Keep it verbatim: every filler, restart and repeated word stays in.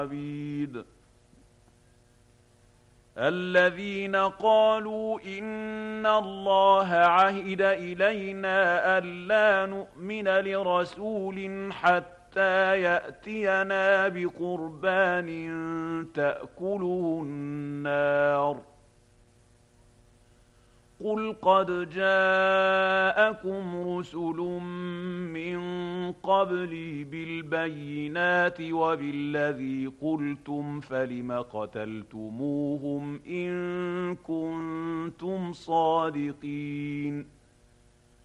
عبيد الذين قالوا إن الله عهد إلينا ألا نؤمن لرسول حتى يأتينا بقربان تأكله النار قل قد جاءكم رسل من قبلي بالبينات وبالذي قلتم فلم قتلتموهم إن كنتم صادقين